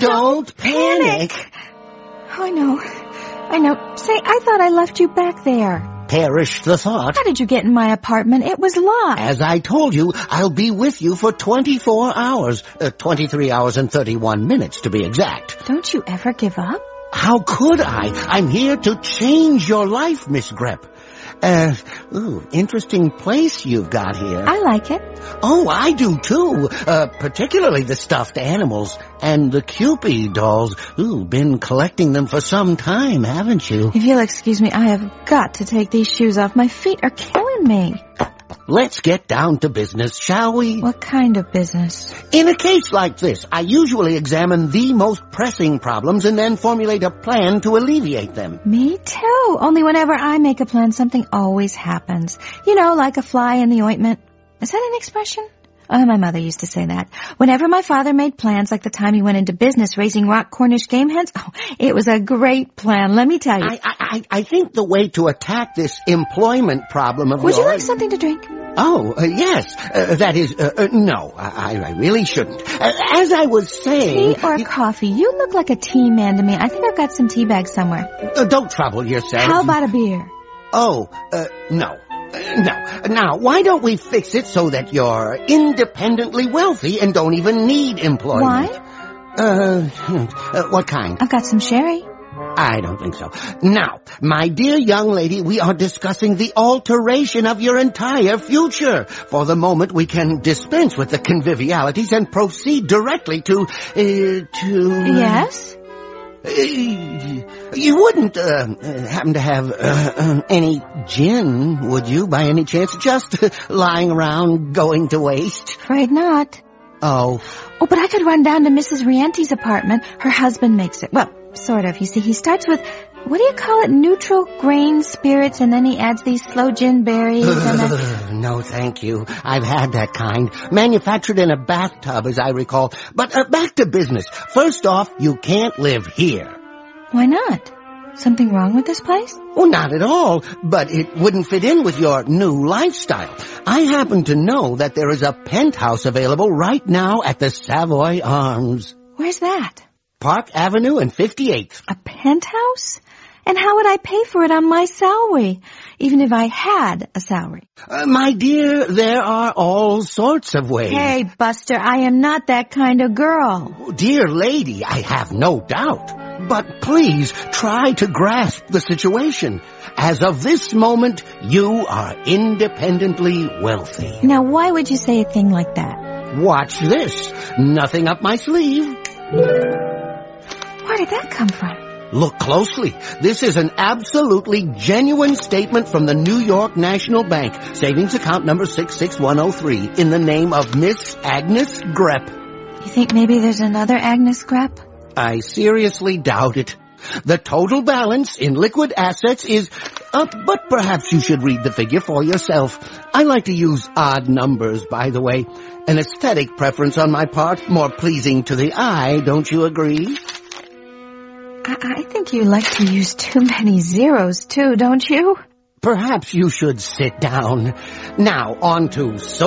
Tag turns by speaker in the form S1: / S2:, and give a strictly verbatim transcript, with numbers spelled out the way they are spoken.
S1: Don't panic.
S2: Oh, I know. I know. Say, I thought I left you back there.
S1: Perish the thought.
S2: How did you get in my apartment? It was locked.
S1: As I told you, I'll be with you for twenty-four hours. Uh, twenty-three hours and thirty-one minutes, to be exact.
S2: Don't you ever give up?
S1: How could I? I'm here to change your life, Miss Grepp. Uh, ooh, interesting place you've got here.
S2: I like it.
S1: Oh, I do too. Uh, particularly the stuffed animals and the Cupid dolls. Ooh, been collecting them for some time, haven't you?
S2: If you'll excuse me, I have got to take these shoes off. My feet are killing me.
S1: Let's get down to business, shall we?
S2: What kind of business?
S1: In a case like this, I usually examine the most pressing problems and then formulate a plan to alleviate them.
S2: Me too. Only whenever I make a plan, something always happens. You know, like a fly in the ointment. Is that an expression? Oh, my mother used to say that. Whenever my father made plans, like the time he went into business raising rock Cornish game hens, oh, it was a great plan, let me tell you.
S1: I, I, I think the way to attack this employment problem of
S2: Would
S1: yours...
S2: you like something to drink?
S1: Oh, uh, yes. Uh, that is, uh, uh, no, I, I really shouldn't. Uh, as I was saying...
S2: Tea or
S1: you,
S2: coffee? You look like a tea man to me. I think I've got some tea bags somewhere.
S1: Uh, don't trouble yourself.
S2: How about a beer?
S1: Oh, uh, no. Uh, no. Now, why don't we fix it so that you're independently wealthy and don't even need employment?
S2: Why?
S1: Uh, uh, what kind?
S2: I've got some sherry.
S1: I don't think so. Now, my dear young lady, we are discussing the alteration of your entire future. For the moment, we can dispense with the convivialities and proceed directly to, uh, to...
S2: Yes?
S1: Uh, you wouldn't, uh, happen to have, uh, uh, any gin, would you, by any chance? Just uh, lying around going to waste?
S2: Afraid not.
S1: Oh.
S2: Oh, but I could run down to Missus Riente's apartment. Her husband makes it. Well, sort of. You see, he starts with, what do you call it, neutral grain spirits, and then he adds these sloe gin berries and then...
S1: No, thank you. I've had that kind. Manufactured in a bathtub, as I recall. But uh, back to business. First off, you can't live here.
S2: Why not? Something wrong with this place?
S1: Oh, not at all, but it wouldn't fit in with your new lifestyle. I happen to know that there is a penthouse available right now at the Savoy Arms.
S2: Where's that?
S1: Park Avenue and fifty-eighth.
S2: A penthouse? And how would I pay for it on my salary, even if I had a salary?
S1: Uh, my dear, there are all sorts of ways.
S2: Hey, Buster, I am not that kind of girl.
S1: Oh, dear lady, I have no doubt. But please try to grasp the situation. As of this moment, you are independently wealthy.
S2: Now, why would you say a thing like that?
S1: Watch this. Nothing up my sleeve.
S2: Where did that come from?
S1: Look closely. This is an absolutely genuine statement from the New York National Bank, savings account number six six one oh three, in the name of Miss Agnes Grepp.
S2: You think maybe there's another Agnes Grepp?
S1: I seriously doubt it. The total balance in liquid assets is... Uh, but perhaps you should read the figure for yourself. I like to use odd numbers, by the way. An aesthetic preference on my part, more pleasing to the eye, don't you agree?
S2: I, I think you like to use too many zeros, too, don't you?
S1: Perhaps you should sit down. Now, on to...